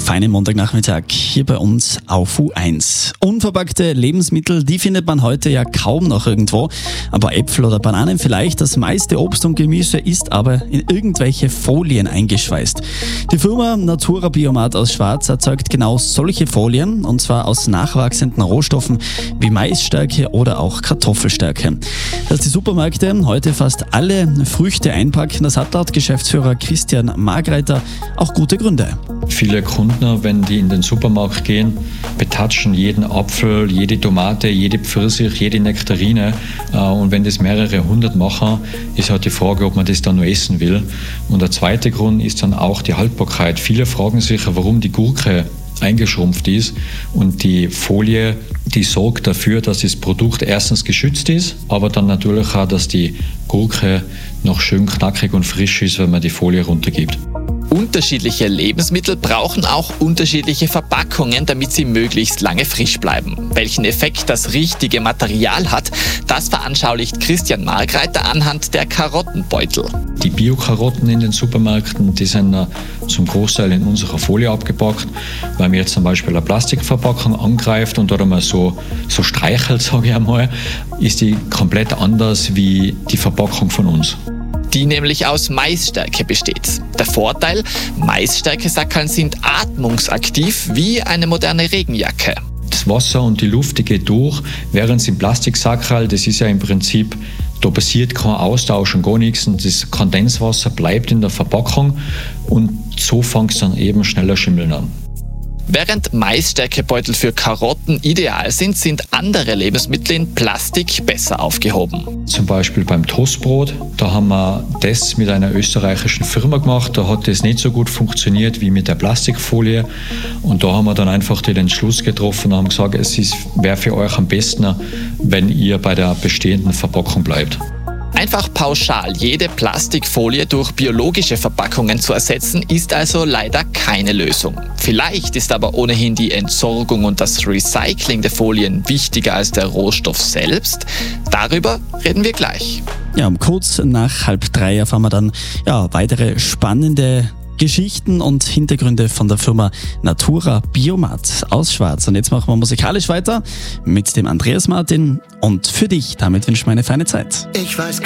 feinen Montagnachmittag hier bei uns auf U1. Unverpackte Lebensmittel, die findet man heute ja kaum noch irgendwo. Aber Äpfel oder Bananen vielleicht. Das meiste Obst und Gemüse ist aber in irgendwelche Folien eingeschweißt. Die Firma Natura Biomat aus Schwarz erzeugt genau solche Folien, und zwar aus nachwachsenden Rohstoffen wie Maisstärke oder auch Kartoffelstärke. Dass die Supermärkte heute fast alle Früchte einpacken, das hat laut Geschäftsführer Christian Margreiter auch gute Gründe. Viele Kunden, wenn die in den Supermarkt gehen, betatschen jeden Apfel, jede Tomate, jede Pfirsich, jede Nektarine. Und wenn das mehrere hundert machen, ist halt die Frage, ob man das dann nur essen will. Und der zweite Grund ist dann auch die Haltbarkeit. Viele fragen sich, warum die Gurke eingeschrumpft ist, und die Folie, die sorgt dafür, dass das Produkt erstens geschützt ist, aber dann natürlich auch, dass die Gurke noch schön knackig und frisch ist, wenn man die Folie runtergibt. Unterschiedliche Lebensmittel brauchen auch unterschiedliche Verpackungen, damit sie möglichst lange frisch bleiben. Welchen Effekt das richtige Material hat, das veranschaulicht Christian Margreiter anhand der Karottenbeutel. Die Bio-Karotten in den Supermärkten, die sind zum Großteil in unserer Folie abgepackt. Wenn man jetzt zum Beispiel eine Plastikverpackung angreift und oder mal so streichelt, sage ich einmal, ist die komplett anders wie die Verpackung von uns. Die nämlich aus Maisstärke besteht. Der Vorteil, Maisstärke-Sackerln sind atmungsaktiv wie eine moderne Regenjacke. Das Wasser und die Luft, die geht durch, während es im Plastiksackerl, das ist ja im Prinzip, da passiert kein Austausch und gar nichts, und das Kondenswasser bleibt in der Verpackung, und so fängt es dann eben schneller schimmeln an. Während Maisstärkebeutel für Karotten ideal sind, sind andere Lebensmittel in Plastik besser aufgehoben. Zum Beispiel beim Toastbrot, da haben wir das mit einer österreichischen Firma gemacht, da hat das nicht so gut funktioniert wie mit der Plastikfolie, und da haben wir dann einfach den Entschluss getroffen und haben gesagt, wäre für euch am besten, wenn ihr bei der bestehenden Verpackung bleibt. Einfach pauschal jede Plastikfolie durch biologische Verpackungen zu ersetzen, ist also leider keine Lösung. Vielleicht ist aber ohnehin die Entsorgung und das Recycling der Folien wichtiger als der Rohstoff selbst. Darüber reden wir gleich. Ja, um kurz nach 2:30 erfahren wir dann weitere spannende Geschichten und Hintergründe von der Firma Natura Biomat aus Schwarz. Und jetzt machen wir musikalisch weiter mit dem Andreas Martin. Und für dich, damit wünsche ich mir eine feine Zeit. Ich weiß